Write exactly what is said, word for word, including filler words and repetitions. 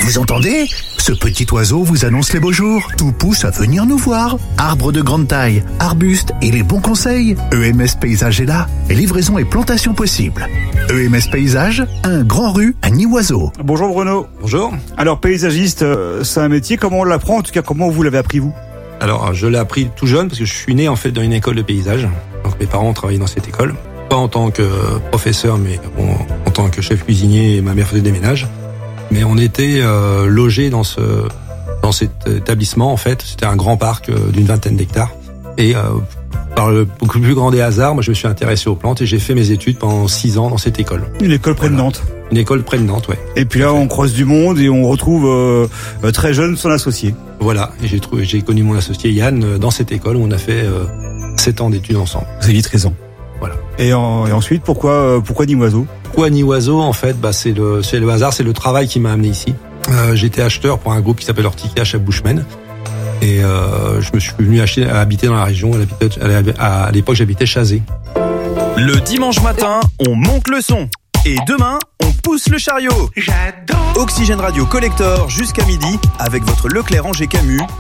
Vous entendez ? Ce petit oiseau vous annonce les beaux jours. Tout pousse à venir nous voir. Arbres de grande taille, arbustes et les bons conseils. E M S Paysage est là. Livraison et plantation possible. E M S Paysage, un grand rue, un nid oiseau. Bonjour Bruno. Bonjour. Alors paysagiste, euh, c'est un métier, comment on l'apprend ? En tout cas, comment vous l'avez appris vous ? Alors, je l'ai appris tout jeune parce que je suis né en fait dans une école de paysage. Donc mes parents travaillaient dans cette école. Pas en tant que professeur, mais bon, en tant que chef cuisinier, et ma mère faisait des ménages. Mais on était euh, logés dans ce dans cet établissement en fait. C'était un grand parc euh, d'une vingtaine d'hectares. Et euh, par le beaucoup plus grand des hasards, moi je me suis intéressé aux plantes et j'ai fait mes études pendant six ans dans cette école. Une école près Voilà. de Nantes. Une école près de Nantes, ouais. Et puis là, on croise du monde et on retrouve euh, euh, très jeune son associé. Voilà. Et j'ai trouvé, j'ai connu mon associé Yann euh, dans cette école où on a fait euh, sept ans d'études ensemble. Vous aviez treize ans. Voilà. Et, en, et ensuite, pourquoi euh, pourquoi nid oiseau ? Pourquoi nid oiseau ? En fait, bah c'est le c'est le hasard, c'est le travail qui m'a amené ici. Euh, j'étais acheteur pour un groupe qui s'appelle Horticache à Bushman. Et euh, je me suis venu acheter, à habiter dans la région. À, à l'époque, j'habitais Chazé. Le dimanche matin, on monte le son. Et demain, on pousse le chariot. J'adore. Oxygène Radio Collector jusqu'à midi avec votre Leclerc Angers Camus